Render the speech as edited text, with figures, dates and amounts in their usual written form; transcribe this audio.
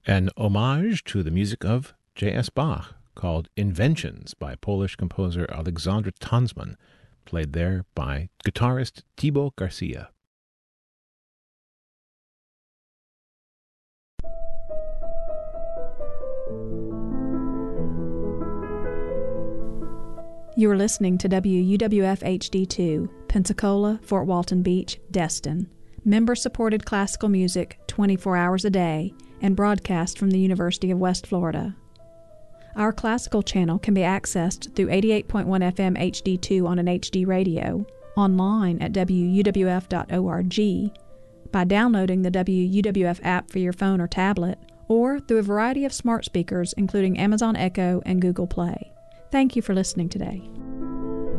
An homage to the music of J.S. Bach, called Inventions by Polish composer Alexandra Tansman, played there by guitarist Thibaut Garcia. You're listening to WUWF HD2, Pensacola, Fort Walton Beach, Destin. Member-supported classical music 24 hours a day and broadcast from the University of West Florida. Our classical channel can be accessed through 88.1 FM HD2 on an HD radio, online at wuwf.org, by downloading the WUWF app for your phone or tablet, or through a variety of smart speakers including Amazon Echo and Google Play. Thank you for listening today.